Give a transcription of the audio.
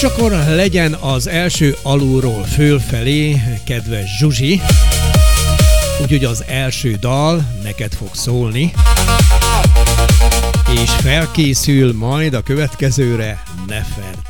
És akkor legyen az első alulról fölfelé, kedves Zsuzsi. Úgyhogy az első dal neked fog szólni. És felkészül majd a következőre Nefertiti.